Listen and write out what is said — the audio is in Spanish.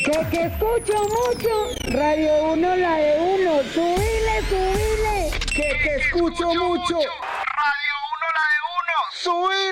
Que escucho mucho. Radio 1, la de uno. Subile, subile. Que escucho mucho. Radio 1, la de uno. Subile.